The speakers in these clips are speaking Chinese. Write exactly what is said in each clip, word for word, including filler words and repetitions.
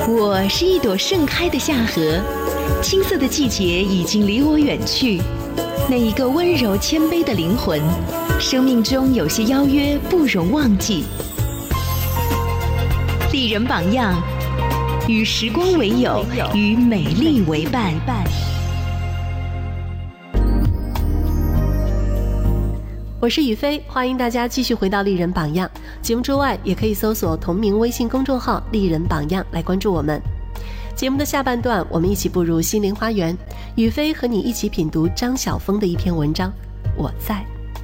我是一朵盛开的夏荷，青涩的季节已经离我远去。那一个温柔谦卑的灵魂，生命中有些邀约不容忘记。丽人榜样，与时光为友，与美丽为伴。 我是雨飞，欢迎大家继续回到丽人榜样。节目之外也可以搜索同名微信公众号丽人榜样来关注我们。节目的下半段，我们一起步入心灵花园，雨飞和你一起品读张晓峰的一篇文章《我在》。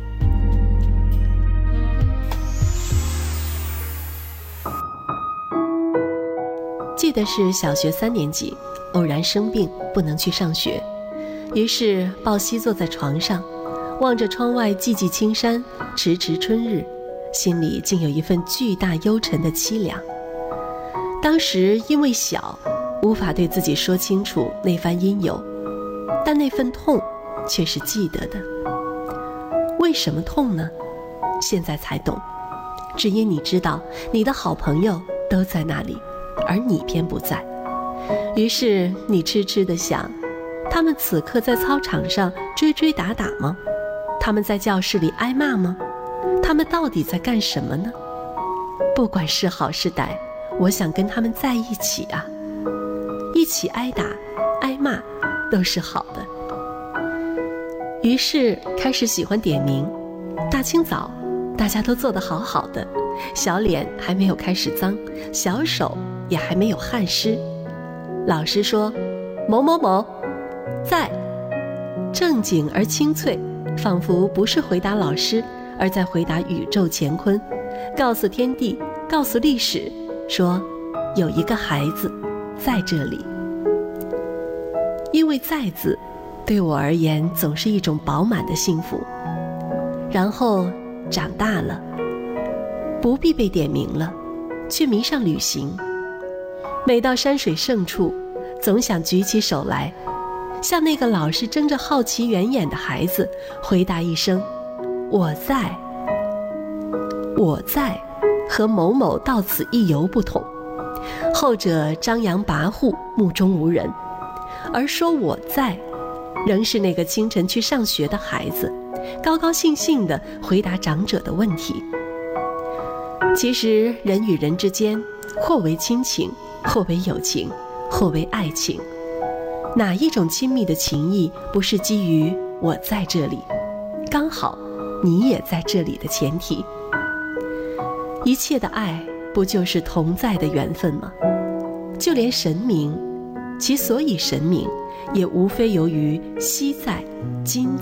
记得是小学三年级，偶然生病不能去上学，于是抱膝坐在床上，望着窗外寂寂青山，迟迟春日，心里竟有一份巨大幽沉的凄凉。当时因为小，无法对自己说清楚那番因由，但那份痛却是记得的。为什么痛呢？现在才懂，只因你知道你的好朋友都在那里，而你偏不在。于是你痴痴地想，他们此刻在操场上追追打打吗？他们在教室里挨骂吗？他们到底在干什么呢？不管是好是歹，我想跟他们在一起啊，一起挨打挨骂都是好的。于是开始喜欢点名，大清早大家都做得好好的，小脸还没有开始脏，小手也还没有汗湿。老师说某某某在，正经而清脆，仿佛不是回答老师，而在回答宇宙乾坤，告诉天地，告诉历史，说有一个孩子在这里。因为在字对我而言总是一种饱满的幸福。然后长大了，不必被点名了，却迷上旅行。每到山水胜处，总想举起手来，向那个老是睁着好奇圆眼的孩子回答一声我在。我在和某某到此一游不同，后者张扬跋扈，目中无人，而说我在仍是那个清晨去上学的孩子，高高兴兴地回答长者的问题。其实人与人之间，或为亲情，或为友情，或为爱情，哪一种亲密的情谊不是基于我在这里，刚好你也在这里的前提？一切的爱不就是同在的缘分吗？就连神明，其所以神明，也无非由于昔在今